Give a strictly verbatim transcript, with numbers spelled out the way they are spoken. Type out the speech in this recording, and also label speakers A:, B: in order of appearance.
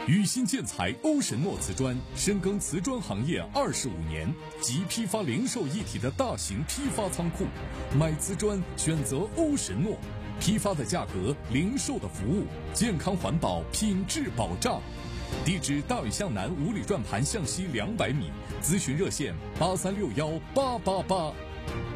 A: 宇新建材欧神诺瓷砖深耕瓷砖行业二十五年，集批发零售一体的大型批发仓库，买瓷砖选择欧神诺，批发的价格，零售的服务，健康环保，品质保障。地址：大屿向南五里转盘向西两百米，咨询热线：八三六幺八八八。